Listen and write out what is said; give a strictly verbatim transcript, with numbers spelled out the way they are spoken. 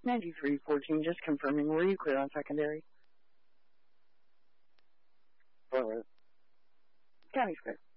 ninety-three fourteen, just confirming. Were you clear on secondary? Go ahead. County Square.